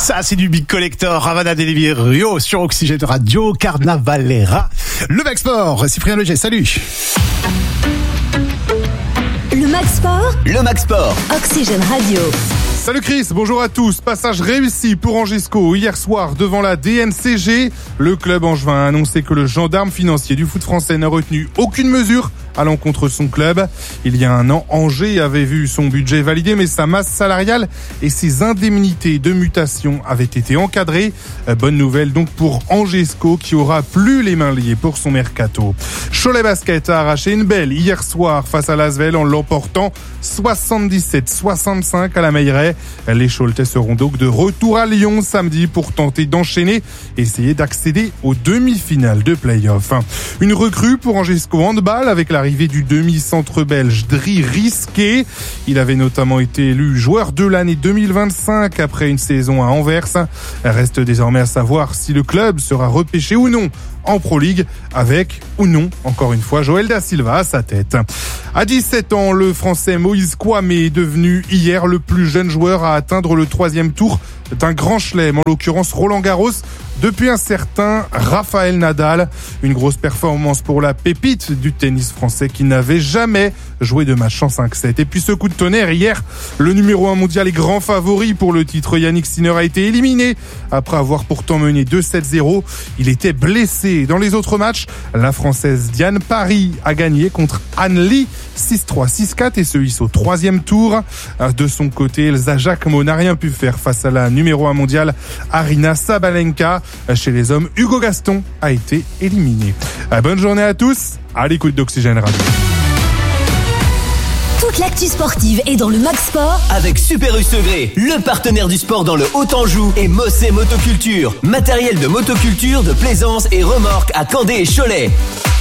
Ça, c'est du Big Collector, Havana Deliverio sur Oxygène Radio, Carnavalera. Le Max Sport, Cyprien Leger, salut. Le Max Sport. Le Max Sport. Oxygène Radio. Salut Chris, bonjour à tous. Passage réussi pour Angesco hier soir devant la DNCG. Le club angevin a annoncé que le gendarme financier du foot français n'a retenu aucune mesure à l'encontre de son club. Il y a un an, Angers avait vu son budget validé, mais sa masse salariale et ses indemnités de mutation avaient été encadrées. Bonne nouvelle donc pour Angesco qui aura plus les mains liées pour son mercato. Cholet Basket a arraché une belle hier soir face à l'Asvel en l'emportant 77-65 à la Meilleraie. Les Choletais seront donc de retour à Lyon samedi pour tenter d'enchaîner et essayer d'accéder aux demi-finales de play-off. Une recrue pour Angesco handball avec l'arrivée du demi-centre belge Dri Risqué. Il avait notamment été élu joueur de l'année 2025 après une saison à Anvers. Reste désormais à savoir si le club sera repêché ou non en Pro League avec, ou non, encore une fois, Joël Da Silva à sa tête. À 17 ans, le Français Moïse Kouame est devenu hier le plus jeune joueur à atteindre le 3e tour d'un grand chelem, en l'occurrence Roland Garros, depuis un certain Rafael Nadal. Une grosse performance pour la pépite du tennis français qui n'avait jamais joué de match en 5-7. Et puis ce coup de tonnerre hier, le numéro 1 mondial et grand favori pour le titre Yannick Sinner a été éliminé après avoir pourtant mené 2-7-0. Il était blessé. Dans les autres matchs, la Française Diane Paris a gagné contre Anne Lee 6-3, 6-4 et se hisse au 3e tour. De son côté, Elsa Jacquemot n'a rien pu faire face à la numéro 1 mondiale Arina Sabalenka. Chez les hommes, Hugo Gaston a été éliminé. Bonne journée à tous, à l'écoute d'Oxygène Radio. Toute l'actu sportive est dans le Max Sport avec Super U Segré, le partenaire du sport dans le Haut-Anjou et Mossé Motoculture. Matériel de motoculture, de plaisance et remorques à Candé et Cholet.